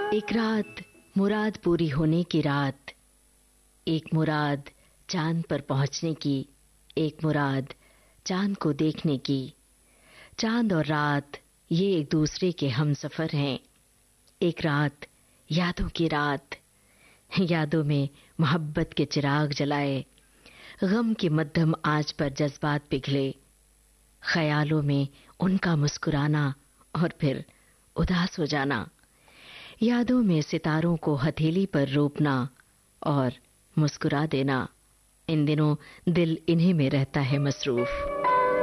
एक रात मुराद पूरी होने की रात, एक मुराद चांद पर पहुंचने की, एक मुराद चांद को देखने की। चांद और रात ये एक दूसरे के हमसफर हैं। एक रात यादों की रात, यादों में मोहब्बत के चिराग जलाए, गम की मध्यम आंच पर जज्बात पिघले, ख्यालों में उनका मुस्कुराना और फिर उदास हो जाना, यादों में सितारों को हथेली पर रोपना और मुस्कुरा देना। इन दिनों दिल इन्हीं में रहता है मसरूफ।